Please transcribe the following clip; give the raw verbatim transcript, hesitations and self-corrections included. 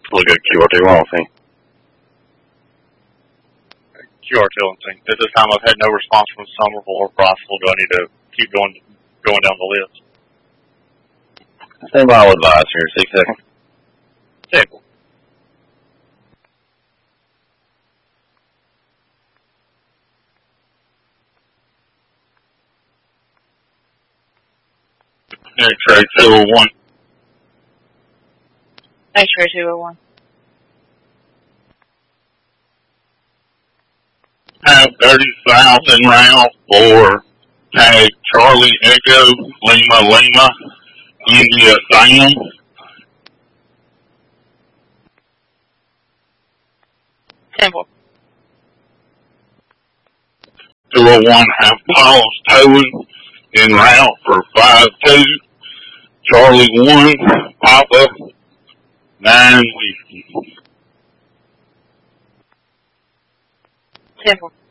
Look at Q R two on sync. Q R two on sync. At this time, I've had no response from Somerville or Crossville. Do I need to keep going going down the list? Stand by, I'll advise here. Six seconds. Check. X-ray two oh one. X-ray two oh one. Have thirty thousand rounds for tag Charlie Echo Lima Lima India Sam. Temple. two oh one have Paul's towing en route for five two. Charlie one, Papa nine Whiskey. Temple.